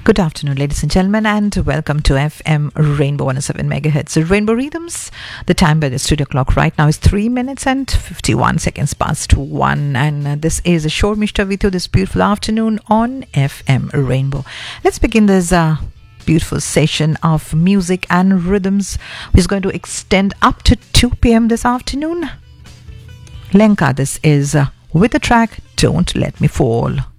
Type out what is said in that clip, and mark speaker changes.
Speaker 1: Good afternoon, ladies and gentlemen, and welcome to FM Rainbow 107 megahertz. Rainbow Rhythms. The time by the studio clock right now is 3 minutes and 51 seconds past 1. And this is Shore Mishta with you this beautiful afternoon on FM Rainbow. Let's begin this beautiful session of music and rhythms, which is going to extend up to 2 p.m. this afternoon. Lenka, this is with the track Don't Let Me Fall.